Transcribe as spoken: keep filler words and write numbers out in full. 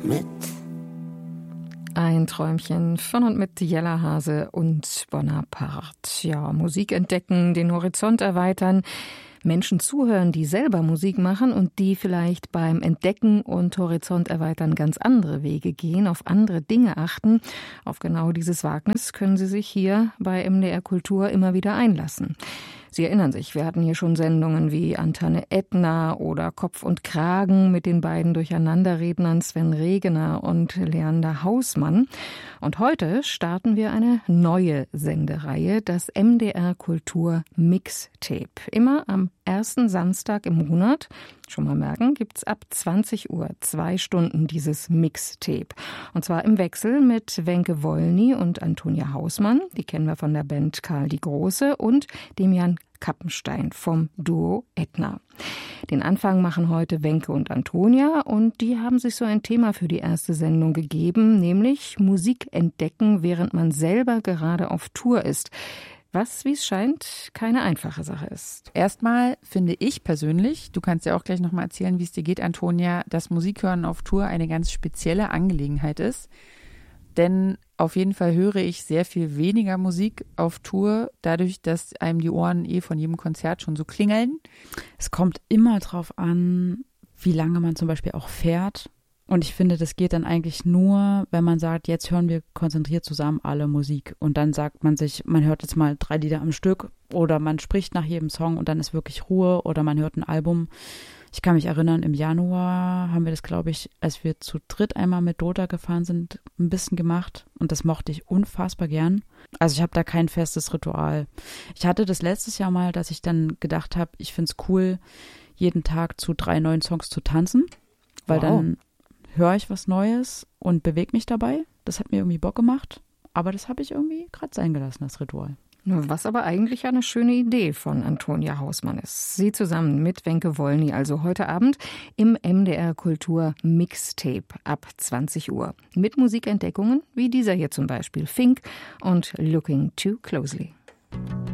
mit. Ein Träumchen von und mit Jella Hase und Bonaparte. Ja, Musik entdecken, den Horizont erweitern, Menschen zuhören, die selber Musik machen und die vielleicht beim Entdecken und Horizont erweitern ganz andere Wege gehen, auf andere Dinge achten. Auf genau dieses Wagnis können Sie sich hier bei M D R Kultur immer wieder einlassen. Sie erinnern sich, wir hatten hier schon Sendungen wie Antenne Edna oder Kopf und Kragen mit den beiden Durcheinanderrednern Sven Regener und Leander Hausmann. Und heute starten wir eine neue Sendereihe, das M D R Kultur Mixtape. Immer am ersten Samstag im Monat, schon mal merken, gibt's ab zwanzig Uhr zwei Stunden dieses Mixtape. Und zwar im Wechsel mit Wenke Wolny und Antonia Hausmann, die kennen wir von der Band Karl die Große, und dem Jan Kappenstein vom Duo Edna. Den Anfang machen heute Wenke und Antonia und die haben sich so ein Thema für die erste Sendung gegeben, nämlich Musik entdecken, während man selber gerade auf Tour ist. Was, wie es scheint, keine einfache Sache ist. Erstmal finde ich persönlich, du kannst ja auch gleich nochmal erzählen, wie es dir geht, Antonia, dass Musikhören auf Tour eine ganz spezielle Angelegenheit ist. Denn auf jeden Fall höre ich sehr viel weniger Musik auf Tour, dadurch, dass einem die Ohren eh von jedem Konzert schon so klingeln. Es kommt immer drauf an, wie lange man zum Beispiel auch fährt. Und ich finde, das geht dann eigentlich nur, wenn man sagt, jetzt hören wir konzentriert zusammen alle Musik. Und dann sagt man sich, man hört jetzt mal drei Lieder am Stück oder man spricht nach jedem Song und dann ist wirklich Ruhe oder man hört ein Album. Ich kann mich erinnern, im Januar haben wir das, glaube ich, als wir zu dritt einmal mit Dota gefahren sind, ein bisschen gemacht. Und das mochte ich unfassbar gern. Also ich habe da kein festes Ritual. Ich hatte das letztes Jahr mal, dass ich dann gedacht habe, ich finde es cool, jeden Tag zu drei neuen Songs zu tanzen. Weil wow. Dann höre ich was Neues und bewege mich dabei. Das hat mir irgendwie Bock gemacht. Aber das habe ich irgendwie gerade sein gelassen, das Ritual. Was aber eigentlich eine schöne Idee von Antonia Hausmann ist. Sie zusammen mit Wenke Wolny, also heute Abend im M D R Kultur Mixtape ab zwanzig Uhr. Mit Musikentdeckungen wie dieser hier zum Beispiel, Fink und Looking Too Closely.